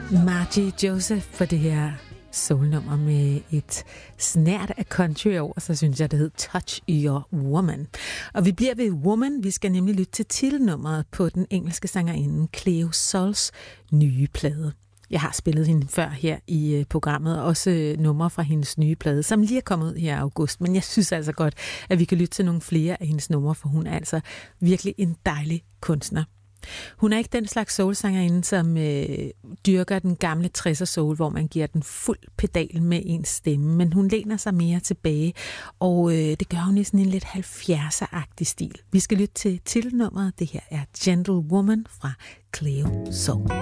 Margie Joseph for det her soulnummer med et snært af country over, så synes jeg, det hed Touch Your Woman. Og vi bliver ved Woman, vi skal nemlig lytte til titelnummeret på den engelske sangerinde Cleo Sols nye plade. Jeg har spillet hende før her i programmet, og også numre fra hendes nye plade, som lige er kommet ud her i august. Men jeg synes altså godt, at vi kan lytte til nogle flere af hendes numre, for hun er altså virkelig en dejlig kunstner. Hun er ikke den slags soulsangerinde, som dyrker den gamle 60'er soul, hvor man giver den fuld pedal med ens stemme, men hun læner sig mere tilbage, og det gør hun i sådan en lidt 70'er-agtig stil. Vi skal lytte til titelnummeret. Det her er Gentle Woman fra Cleo Sol.